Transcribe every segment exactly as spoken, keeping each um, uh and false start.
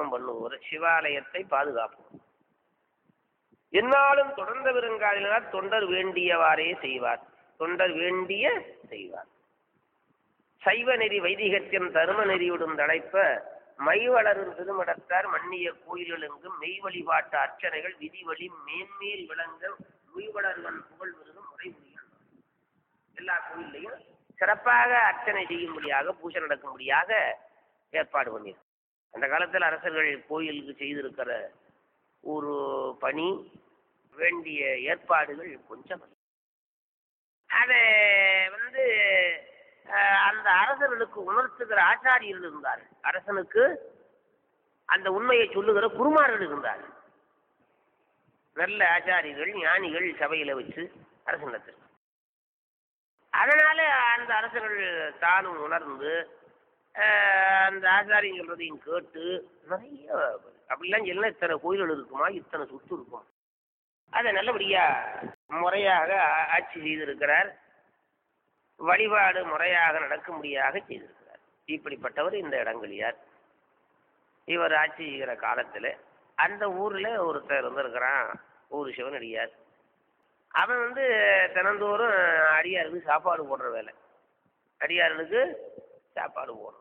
தர்மம் பண்ணுவோர், சிவாலயத்தை பாதுகாப்போம். என்னாலும் தொடர்ந்த விருங்காலினால் தொண்டர் வேண்டியவாறே செய்வார். தொண்டர் வேண்டிய செய்வார். சைவ நெறி வைதிகத்தின் தரும நெறியுடன் தடைப்ப மைவளரும் திருமடத்தார் மன்னிய கோயில்கள் எங்கும் மெய் வழிபாட்டு அர்ச்சனைகள் விதிவழி மேன்மேல் விளங்க மெய்வளர்வன் புகழ் விருதும் முறை முடியும். எல்லா கோயிலையும் சிறப்பாக அர்ச்சனை செய்யும்படியாக பூஜை நடக்கும்படியாக ஏற்பாடு பண்ணியிருக்கு. அந்த காலத்தில் அரசர்கள் கோயிலுக்கு செய்திருக்கிற ஒரு பணி, வேண்டிய ஏற்பாடுகள் கொஞ்சம். அதை வந்து அந்த அரசர்களுக்கு உணர்த்துகிற ஆச்சாரியர்கள் இருந்தார்கள். அரசனுக்கு அந்த உண்மையை சொல்லுகிற குருமார்கள் இருந்தார்கள். நல்ல ஆச்சாரியர்கள் ஞானிகள் சபையில வச்சு அரசு நடத்து. அதனால அந்த அரசர்கள் தானும் உணர்ந்து அந்த ஆச்சாரியம் சொல்றதையும் கேட்டு நிறைய அப்படிலாம் சொல்ல இத்தனை கோயில்கள் இருக்குமா, இத்தனை சொத்து இருக்குமா, அதை நல்லபடியா முறையாக ஆட்சி செய்திருக்கிறார். வழிபாடு முறையாக நடக்கும்படியாக செய்திருக்கிறார். இப்படிப்பட்டவர் இந்த இடங்களியார். இவர் ஆட்சி செய்கிற காலத்தில் அந்த ஊரில் ஒருத்தர் இருந்திருக்கிறான், ஊர் சிவனடியார். அவன் வந்து தினந்தோறும் அடியாருக்கு சாப்பாடு போடுற வேலை, அடியார்களுக்கு சாப்பாடு போடணும்,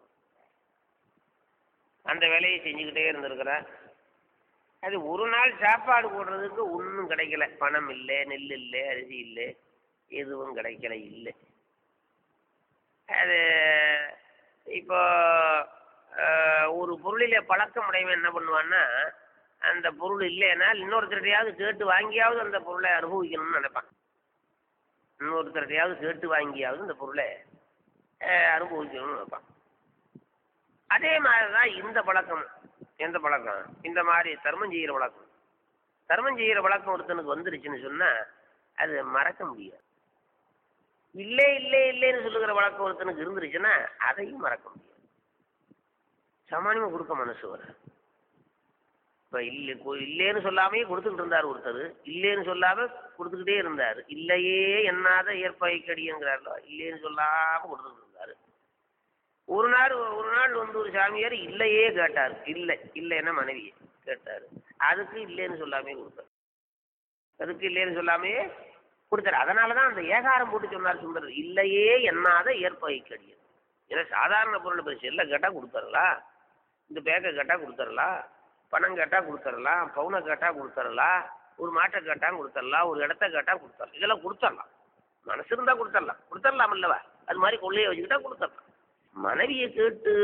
அந்த வேலையை செஞ்சுக்கிட்டே இருந்திருக்கிறான். அது ஒரு நாள் சாப்பாடு போடுறதுக்கு ஒன்றும் கிடைக்கல. பணம் இல்லை, நெல் இல்லை, அரிசி இல்லை, எதுவும் கிடைக்கல. இல்லை அது இப்போ ஒரு பொருளிலே பழக்கம் உடையவன் என்ன பண்ணுவான்னா, அந்த பொருள் இல்லைன்னா இன்னொருத்தருடையாவது கேட்டு வாங்கியாவது அந்த பொருளை அனுபவிக்கணும்னு நினைப்பான். இன்னொருத்தருடையாவது கேட்டு வாங்கியாவது அந்த பொருளை அனுபவிக்கணும்னு நினைப்பான். அதே மாதிரி தான் இந்த பழக்கம். எந்த பழக்கம்? இந்த மாதிரி தர்மம் செய்கிற பழக்கம். தர்மம் செய்கிற பழக்கம் ஒருத்தனுக்கு வந்துருச்சுன்னு சொன்னால் அது மறக்க முடியாது. இல்லை இல்லை இல்லைன்னு சொல்லுகிற வழக்கம் ஒருத்தனுக்கு இருந்துருச்சுன்னா அதையும் மறக்க முடியாது. சாமானியமாக கொடுக்க மனசு வர. இப்போ இல்லை இல்லைன்னு சொல்லாமையே கொடுத்துக்கிட்டு இருந்தார் ஒருத்தர். இல்லைன்னு சொல்லாம கொடுத்துக்கிட்டே இருந்தார். இல்லையே என்னாத ஏற்பாய்க்கடிங்கிறார்களோ, இல்லைன்னு சொல்லாமல் கொடுத்துக்கிட்டு இருந்தார். ஒரு நாள் ஒரு நாள் வந்து ஒரு சாமியார் இல்லையே கேட்டார். இல்லை இல்லைன்னா மனைவியை கேட்டார். அதுக்கு இல்லைன்னு சொல்லாமே கொடுத்தார். அதுக்கு இல்லைன்னு சொல்லாமே கொடுத்தாரு. அதனால தான் அந்த ஏகாரம் போட்டு சொன்னார் சுந்தரர், இல்லையே என்னாத ஏற்பாய்க்கடியது. ஏன்னா சாதாரண பொருளை பரிசு எல்லாம் கேட்டால் கொடுத்துடலாம், இந்த பேக்கை கேட்டால் கொடுத்துடலாம், பணம் கேட்டால் கொடுத்துடலாம், பவுனை கேட்டால் கொடுத்துடலாம், ஒரு மாட்டை கேட்டால் கொடுத்துடலாம், ஒரு இடத்த கேட்டால் கொடுத்துடலாம். இதெல்லாம் கொடுத்துடலாம். மனசு இருந்தால் கொடுத்துடலாம், கொடுத்துடலாம் இல்லவா? அது மாதிரி கொள்ளையை வச்சுக்கிட்டா கொடுத்துடலாம். மனைவியை கேட்டு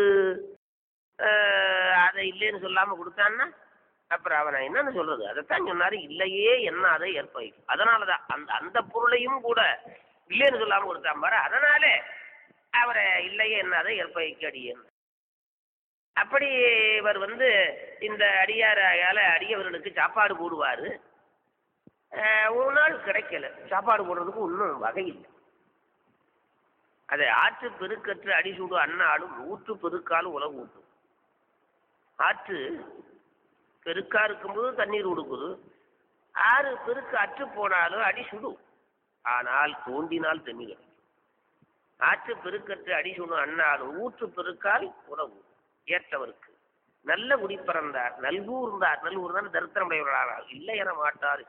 அதை இல்லைன்னு சொல்லாமல் கொடுத்தான்னா அப்புறம் அவனை என்னன்னு சொல்றது? அதைத்தான் சொன்னாரு, இல்லையே என்ன அதை ஏற்பாய்க்கும். அதனால தான் அந்த அந்த பொருளையும் கூட இல்லைன்னு சொல்லாமல் கொடுத்தான் பாரு. அதனாலே அவரை இல்லையே என்ன அதை ஏற்பாய்க்கு அடியேன். அப்படி இவர் வந்து இந்த அடியாரால அடியவர்களுக்கு சாப்பாடு போடுவார். ஒரு நாள் கிடைக்கல, சாப்பாடு போடுறதுக்கு ஒன்றும் வகை இல்லை. அதை ஆற்று பெருக்கற்று அடிசூடு அண்ணாலும் ஊற்று பெருக்காலும் உலகு ஊட்டும். ஆற்று பெருக்கா இருக்கும்போது தண்ணீர் கொடுக்குது, ஆறு பெருக்கு அற்று போனாலும் அடி சுடும், ஆனால் தோண்டினால் தண்ணி கிடைக்கும். ஆற்று பெருக்கற்று அடி சுடும் அண்ணாலும் ஊற்று பெருக்கால் உறவு ஏற்றவருக்கு நல்ல குடி பிறந்தார் நல்கூர்ந்தார். நல்கூர் தான் தரித்திரமுடையவர்களானால் இல்லை என மாட்டார்.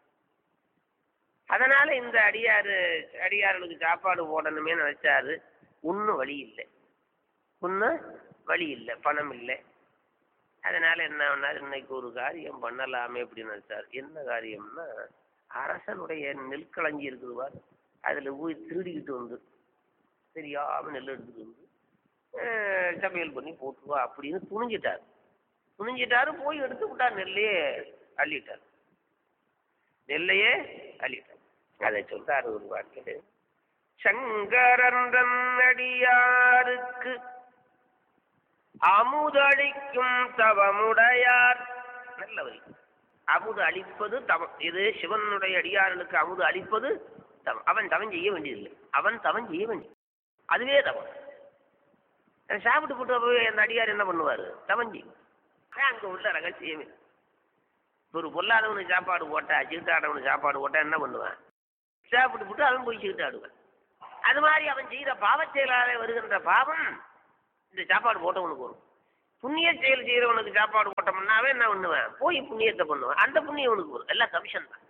அதனால இந்த அடியாறு அடியார்களுக்கு சாப்பாடு போடணுமே நினைச்சாரு. ஒன்றும் வழி இல்லை, ஒன்றும் வழி இல்லை, பணம் இல்லை. அதனால என்ன பண்ணார், இன்னைக்கு ஒரு காரியம் பண்ணலாமே அப்படின்னு நினைச்சார். என்ன காரியம்னா, அரசனுடைய நெல்களஞ்சி இருக்குதுவா, அதில் போய் திருடிக்கிட்டு வந்து தெரியாம நெல் எடுத்துட்டு வந்து சமையல் பண்ணி போட்டுருவா அப்படின்னு துணிஞ்சிட்டார். துணிஞ்சிட்டாரு, போய் எடுத்து விட்டார், நெல்லையே அள்ளிட்டார், நெல்லையே அள்ளிட்டார். அதை சொல்றாரு ஒரு வாக்கில், சங்கரன் அடியாருக்கு அமுதளிக்கும் தவமுடையார். நல்ல வரி. அமுது அளிப்பது தவம். இது சிவனுடைய அடியார்களுக்கு அமுது அளிப்பது தவம். அவன் தவம் செய்ய வேண்டியதில்லை, அவன் தவம் செய்ய வேண்டியது, அதுவே தவம். சாப்பிட்டு போட்டு போய் அந்த அடியார் என்ன பண்ணுவார், தவம் செய்யும். அங்கே உள்ள ரகசியமே. ஒரு பொல்லாதவனுக்கு சாப்பாடு போட்டா, சீட்டாடவனுக்கு சாப்பாடு போட்டா என்ன பண்ணுவான், சாப்பிட்டு போட்டு அவன் போய் சீட்டாடுவான். அது மாதிரி அவன் செய்கிற பாவச் செயலாலே வருகின்ற பாவம் இந்த சாப்பாடு போட்டவனுக்கு வரும். புண்ணிய செயல் செய்யறவனுக்கு சாப்பாடு போட்டோம்னா அவன் என்ன பண்ணுவேன்? போய் புண்ணியத்தை பண்ணுவேன். அந்த புண்ணியம் அவனுக்கு வரும். எல்லாம் கமிஷன் தான்.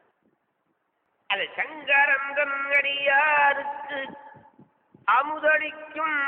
அது சங்கரந்தன் அடியாருக்கு அமுதளிக்கும்